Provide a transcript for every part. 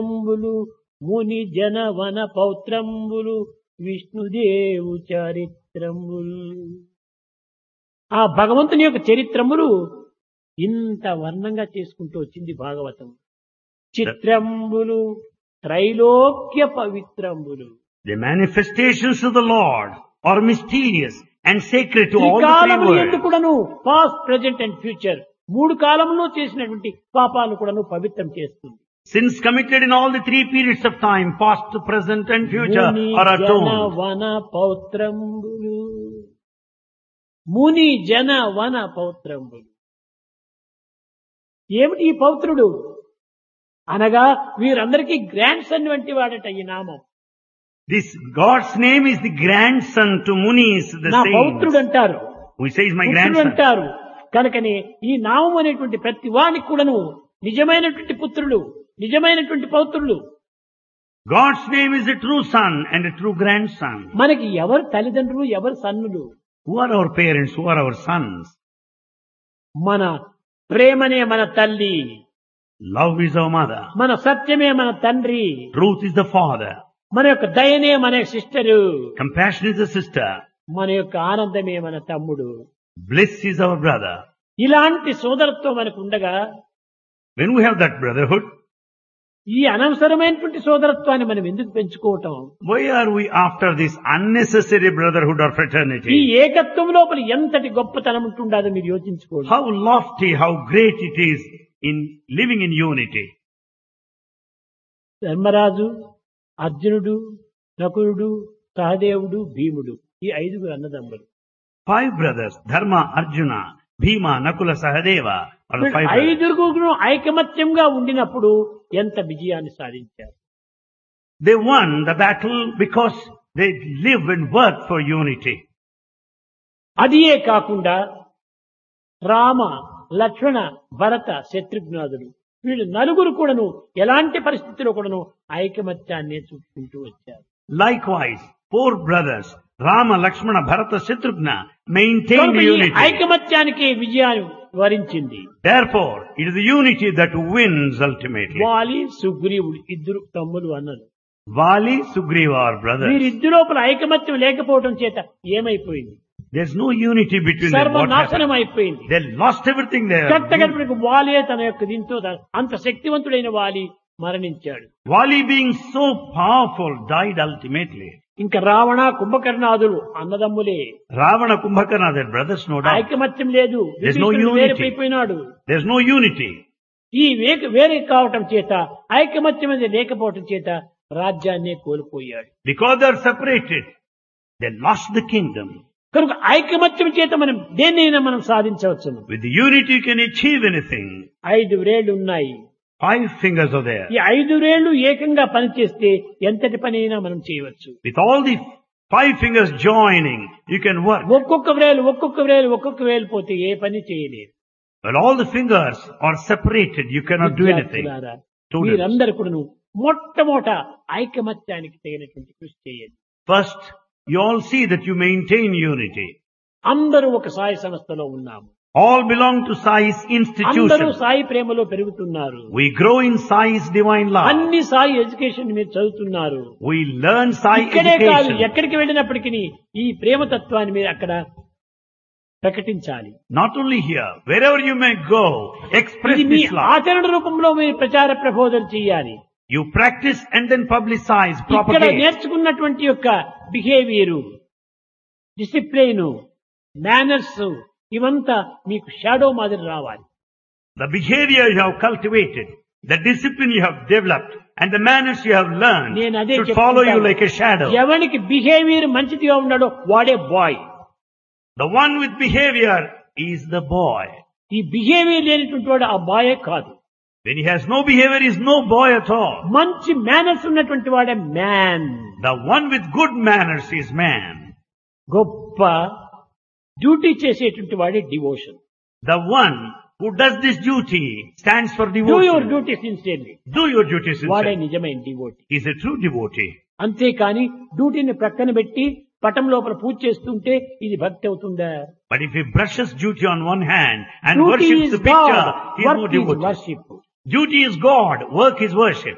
అంబులు ముని జన వన పౌత్రంబులు విష్ణుదేవు చరిత్రములు. ఆ భగవంతుని యొక్క చరిత్రములు ఇంత వర్ణంగా చేసుకుంటూ వచ్చింది భాగవతం. చిత్రంబులు త్రైలోక్య పవిత్రంబులు. The manifestations of the Lord are mysterious and sacred to ఈ all the three కాలములు worlds. ఎందుకు కూడాను పాస్ట్, ప్రెజెంట్ అండ్ ఫ్యూచర్ మూడు కాలంలో చేసినటువంటి పాపాలు కూడాను పవిత్రం చేస్తుంది. Sins committed in all the three periods of time, past, present and future, Muni are జన atoned. వన పౌత్రంబులు. ముని జన వన పౌత్రంబులు. ఏమిటి ఈ పౌత్రుడు అనగా వీరందరికీ గ్రాండ్ సన్ వంటి వాడట ఈ నామం. This God's name is the grandson to Munis, the నా పౌత్రుడు saints. అంటారు, Who says my పుత్రుడు grandson? అంటారు. కనుకనే ఈ నామం అనేటువంటి ప్రతి వానికి కూడాను నిజమైనటువంటి పుత్రులు, నిజమైనటువంటి పౌత్రులు. God's name is a true son and a true grandson. మనకి ఎవరు తల్లిదండ్రులు, ఎవరు సన్నులు? Who are our parents? Who are our sons? మన ప్రేమనే మన తల్లి, Love is our mother. మన సత్యమే మన తండ్రి, Truth is the father. మన యొక్క దయనే మన sister, Compassion is the sister. మన యొక్క ఆనందమే మన తమ్ముడు. Bliss is our brother. ఇలాంటి సోదరత్వం మనకు ఉండగా When we have that brotherhood, ఈ అనవసరమైనటువంటి సోదరత్వాన్ని మనం ఎందుకు పెంచుకోవటం? why are we after this unnecessary brotherhood or ఈ fraternity? ఏకత్వం లోపల ఎంతటి గొప్పతనం ఉంటుండదో మీరు యోచించుకోండి. How lofty, how great it is in living in unity. Dharmaraju, అర్జునుడు, నకులుడు, సహదేవుడు, భీముడు, ఈ ఐదుగురు అన్నదమ్ములు. 5 brothers, Dharma, Arjuna, Bhima, Nakula, Sahadeva, are the 5 brothers. ఐదుగురు ఐకమత్యంగా ఉండినప్పుడు ఎంత విజయాన్ని సాధించారు. They won the battle because they live and work for unity. అదియే కాకుండా రామ, లక్ష్మణ, భరత, శత్రుఘ్నాదులు వీళ్ళు నలుగురు కూడాను ఎలాంటి పరిస్థితిలో కూడాను ఐకమత్యాన్ని చూపుకుంటూ వచ్చారు. Likewise, 4 brothers, Rama, Lakshmana, Bharata, Shatrughna, maintain కనుక ఈ unity. ఐకమత్యానికి విజయాన్ని వరించింది. Therefore, it is the unity that wins ultimately. వాలి, సుగ్రీవుడు ఇద్దరు తమ్ములు అన్నారు. Vali, Sugriva are brothers. వీరిద్దరు లోపల ఐకమత్యం లేకపోవడం చేత ఏమైపోయింది? There's no unity between them. What సర్వనాశనం happened? అయిపోయింది. They lost everything there. కట్టగడపడికి వాలే తన యొక్క దీంతో అంత శక్తివంతుడైన వాలి మరణించాడు. Vali being so powerful died ultimately. ఇంకా Ravana, కుంభకర్ణాదులు అన్నదమ్ములే. Ravana, Kumbhakarna, their brothers, no doubt. ఐకమత్యం లేదు. There's no విభీషణుడు unity. వేరైపోయినాడు. There's no unity. ఈ వేరే కావటం చేత ఐకమత్యం అనేది లేకపోవటం చేత రాజ్యాన్నే కోల్పోయాడు. Because they are separated, they lost the kingdom. కనుక ఐకమత్యం చేత మనం దేన్నైనా మనం సాధించవచ్చును. With the unity you can achieve anything. 5 వేళ్లు ఉన్నాయి. 5 fingers are there. ఈ 5 వేళ్లు ఏకంగా పనిచేస్తే ఎంతటి పని అయినా మనం చేయవచ్చు. With all the 5 fingers joining, you can work. ఒక్కొక్క వేలు పోతే ఏ పని చేయలేదు. But all the fingers are separated, you cannot do anything. విద్యార్థులారా, Students. మీరందరూ కూడాను మొట్టమొదట ఐకమత్యానికి తగినటువంటి కృషి చేయండి. First, you all see that you maintain unity. అందరూ ఒక సాయి సంస్థలో ఉన్నాము. All belong to Sai's అందరూ institution. సాయి ప్రేమలో పెరుగుతున్నారు. We grow in Sai's divine love. అన్ని సాయి ఎడ్యుకేషన్ మీరు చదువుతున్నారు. We learn Sai ఇక్కడే కాదు, education. ఎక్కడికి వెళ్ళినప్పటికీ ఈ ప్రేమ తత్వాన్ని మీరు అక్కడ ప్రకటించాలి. Not only here, wherever you may go, express ఇది మీ this love. ఆచరణ రూపంలో మీరు ప్రచార ప్రబోధన చేయాలి. You practice and then publicize, ఇక్కడ propagate. నేర్చుకున్నటువంటి యొక్క బిహేవియరు, డిసిప్లైన్, మేనర్స్ ఇవంతా మీకు షాడో మాదిరి రావాలి. The behavior you have cultivated, the discipline you have developed, and the manners you have learned నేను అదే should follow you like a shadow. ఎవరికి బిహేవియర్ మంచిదిగా ఉన్నాడో వాడే bye. The one with behavior is the boy. ఈ behaviour లేనటువంటి వాడు ఆ బాయే కాదు. When he has no behavior, he is no boy at all. మంచి మేనర్స్ ఉన్నటువంటి వాడే man. The one with good manners is man. గొప్ప డ్యూటీ చేసేటువంటి వాడే devotion. The one who does this duty stands for do your devotion. Duty sincerely. Do your duty వాడే sincerely. నిజమైన devotee. He is a true devotee. అంతేకాని డ్యూటీని ప్రక్కన పెట్టి పటం లోపల పూజ చేస్తుంటే ఇది భక్తి అవుతుందా? But if he brushes duty on one hand and duty worships is the picture, God, he is no work is devotee. Worship. Duty is God, work is worship.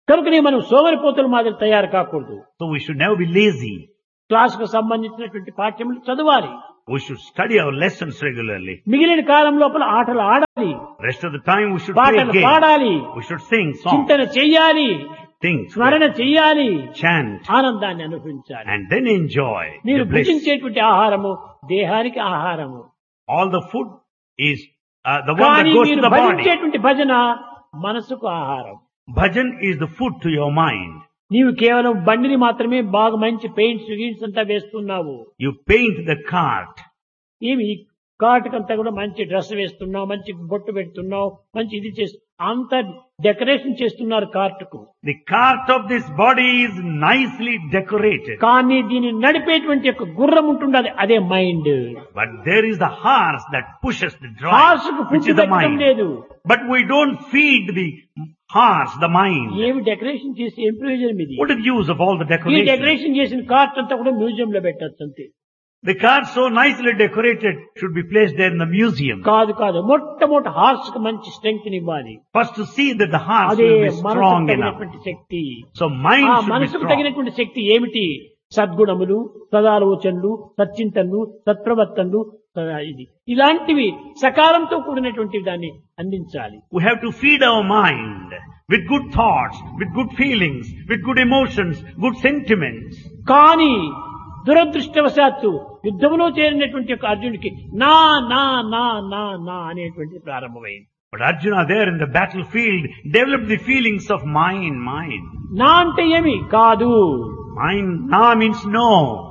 కనుకనే మనం సోమరిపోతుల మాదిరి తయారు కాకూడదు. So we should never be lazy. క్లాసుకు సంబంధించినటువంటి పాఠ్యములు చదవాలి. We should study our lessons regularly. మిగిలిన కాలం లోపల ఆటలు ఆడాలి, Rest of the time we should play పాటలు games. పాడాలి, We should sing songs, చింతన చెయ్యాలి, think, స్మరణ చెయ్యాలి, chant, ఆనందాన్ని అనుభవించాలి. and then enjoy మీరు the bliss. భుజించేటువంటి ఆహారము దేహానికి ఆహారము, All the food is the one that కానీ goes to మీరు the body. భజించేటువంటి భజన మనసుకు ఆహారం. Bhajan is the food to your mind. నీవు కేవలం బండిని మాత్రమే బాగా మంచి పెయింట్స్ గీన్స్ అంతా వేస్తున్నావు. You paint the cart. ఏమి కాటుకంతా కూడా మంచి డ్రెస్ వేస్తున్నావు, మంచి బొట్టు పెడుతున్నావు, మంచి ఇది చేస్తు అంత డెకరేషన్ చేస్తున్నారు కార్టుకు. The cart of this body is nicely decorated. కానీ దీన్ని నడిపేటువంటి యొక్క గుర్రం ఉంటుండాలి, అదే mind. But there is the horse that pushes the horse drive, కు which ఫుడ్ is the పెట్టడం mind. లేదు. But we don't feed the horse, the mind. ఏమి డెకరేషన్ చేసి ఏం ప్రయోజనం ఇది? What is the use of all the ఈ decoration? Decoration చేసిన కార్ట్ అంతా కూడా మ్యూజియం లో పెట్టచ్చు అంతే. The cart so nicely decorated should be placed there in the museum. కాదు కాదు, మొట్టమొదటి హార్స్ కు మంచి స్ట్రెంగ్త్ ఇవ్వాలి. First to see that the horse అదే will be మనసుకు strong enough. తగినటువంటి శక్తి. So mind ఆ should be మనసుకు strong. తగినటువంటి శక్తి ఏమిటి? సద్గుణములు, సదాలోచనలు, సచ్చింతనలు, సత్ప్రవర్తనలు, ఇది ఇలాంటివి సకాలంతో కూడినటువంటి దాన్ని అందించాలి. We have to feed our mind with good thoughts, with good feelings, with good emotions, good sentiments. కానీ దురదృష్టవశాత్తు యుద్ధంలో చేరినటువంటి యొక్క అర్జునుడికి నా నా నా నా నా అనేటువంటి ప్రారంభమైంది. But Arjuna there in the battlefield developed the feelings of mine. నా అంటే ఏమి కాదు. Mine, na means no.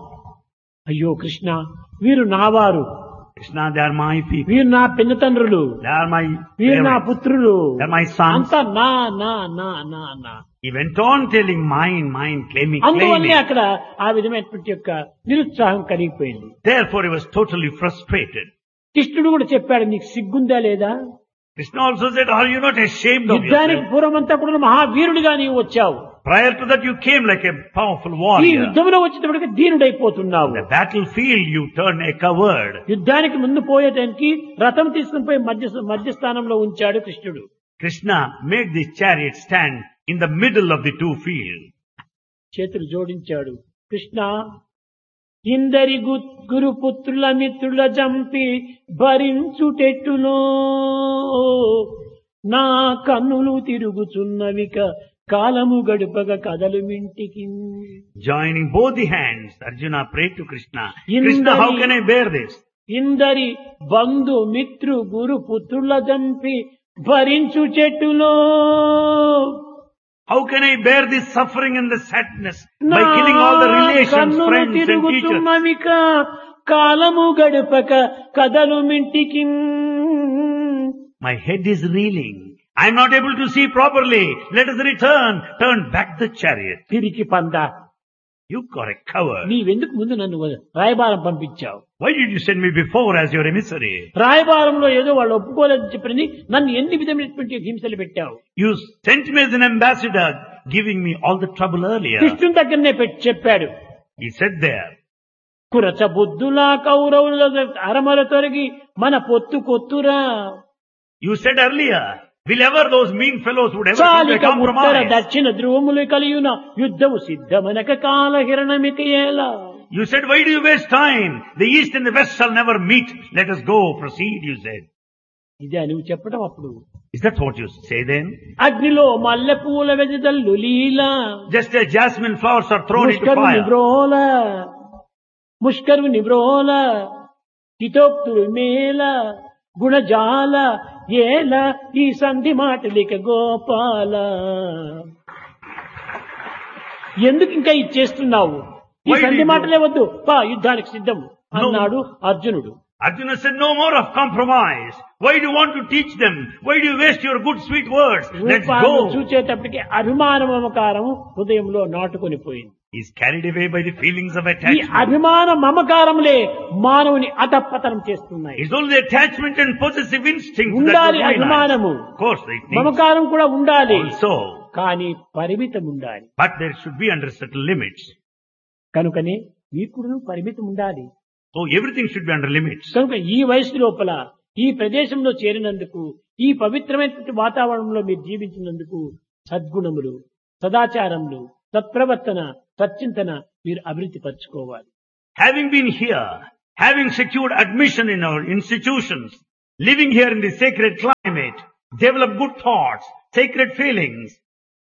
అయ్యో కృష్ణ, వీరు నావారు, Krishna, they are my people. వీరు నా పిన్నతండ్రులు, They are my వీరు నా parents. పుత్రులు, They are my sons. అంతా నా నా నా నా నా. He went on telling mine, claiming. అందువల్లే అక్కడ ఆ విధమైనటువంటి యొక్క నిరుత్సాహం కలిగిపోయింది. Therefore he was totally frustrated. కృష్ణుడు కూడా చెప్పాడు, నీకు సిగ్గుందా లేదా? Krishna also said, are you not ashamed of యుద్ధానికి yourself? పూర్వమంతా కూడా మహావీరుడిగా నీవు వచ్చావు, Prior to that you came like a powerful ఈ warrior. యుద్ధంలో వచ్చేటప్పటికి దీనుడైపోతున్నావు. On the battlefield you turn a coward. యుద్ధానికి ముందు పోయేటానికి రథం తీసుకుని పోయి మధ్యస్థానంలో ఉంచాడు కృష్ణుడు. Krishna made the chariot stand in the middle of the two fields. చేతులు జోడించాడు. కృష్ణ, ఇందరి గురుపుత్రుల మిత్రుల జంపి భరించుటెట్టులో నా కన్నులు తిరుగుచున్నవిక కాలము గడుపగ కదలు మింటికి. Joining both the hands, Arjuna prayed to Krishna. Krishna, how can I bear this? ఇందరి బంధు మిత్రు గురు పుత్రుల జంపి భరించు చెట్టులో How can I bear this suffering and the sadness by killing all the relations, friends and teachers? తిరుగుతున్నవిక కాలము గడుపక కదలు మింటికి. My head is reeling. I am not able to see properly. Let us return. Turn back the chariot. తిరిగి పంద, You are a coward. నీవెందుకు ముందు నన్ను రాయబారం పంపించావు? Why did you send me before as your emissary? రాయబారంలో ఏదో వాళ్ళు ఒప్పుకోలేదని చెప్పని నన్ను ఎన్ని విధమైనటువంటి హింసలు పెట్టావు. You sent me as an ambassador, giving me all the trouble earlier. కృష్ణుని దగ్గరనే చెప్పాడు. He said there, కురచ బుద్ధులా కౌరవుల అరమల తొలగి మన పొత్తు కొత్తురా. you said earlier, will ever those mean fellows would ever come to a చాలిక Uttara compromise? దక్షిణ ధ్రువములు కలియున యుద్ధము సిద్ధమనక కాలహిరణమిక ఏలా. You said, why do you waste time? The east and the west shall never meet. Let us go, proceed, you said. ఇదే నువ్వు చెప్పడం అప్పుడు. Is that what you say then? అగ్నిలో మల్లె పూల వెదజల్లు లీలా Just as jasmine flowers are thrown into ముష్కరుని fire. బ్రోల ముష్కరుని బ్రోల హితోక్తులు మేల గుణజాల ఏల ఈ సంధి మాటలిక గోపాల. ఎందుకు ఇంకా ఇది చేస్తున్నావు? ఈ Why సంధి did you- మాటలే వద్దు, పా యుద్ధానికి సిద్ధం అన్నాడు అర్జునుడు. Arjuna said, no more of compromise. Why do you want to teach them? Why do you waste your good sweet words? Let's రూపాన్ని go. చూచేటప్పటికి అభిమాన మమకారం హృదయంలో నాటుకొని పోయింది. He's carried away by the feelings of ఈ attachment. అభిమాన మమకారములే మానవుని అధపతనం చేస్తున్నాయి. It's only the attachment and possessive instinct that ఉండాలి will ruin us. అభిమానము, Of course, it needs మమకారం కూడా ఉండాలి, also. కానీ పరిమితం ఉండాలి. But there should be under certain limits. కనుకనే మీకు పరిమితం ఉండాలి. So everything should be under limits. కనుక ఈ వయసు లోపల ఈ ప్రదేశంలో చేరినందుకు, ఈ పవిత్రమైనటువంటి వాతావరణంలో మీరు జీవించినందుకు సద్గుణములు, సదాచారంలో సత్ప్రవర్తన సచ్చింతన మీరు అభివృద్ధి పరచుకోవాలి. Having been here, having secured admission in our institutions, living here in the sacred climate, develop good thoughts, sacred feelings,